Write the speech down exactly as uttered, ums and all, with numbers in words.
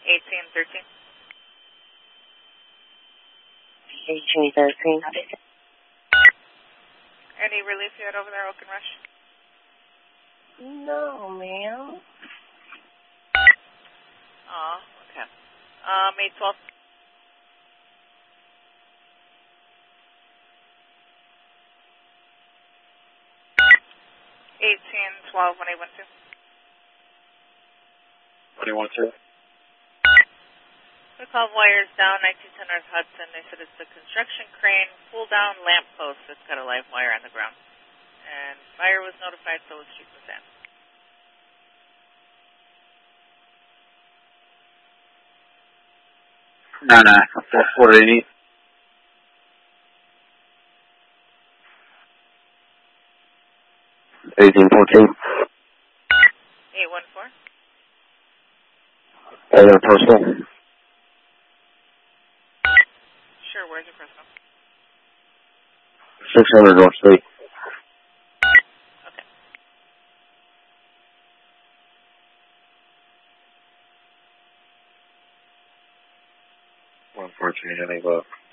eighteen thirteen. eighteen thirteen. Any relief yet over there, Oak and Rush? No, ma'am. Oh, okay. Um, eight twelve. eighteen twelve, one eight one two. one eight one two. We called wires down, nineteen ten North Hudson. They said it's the construction crane pull down lamp post that's got a live wire on the ground. And fire was notified, so was Chief Mazan. No, no, that's what they need. eighteen fourteen. eight one four. I got a personal. Sure, where's your personal? six hundred North Street. Okay. one fourteen, any buck.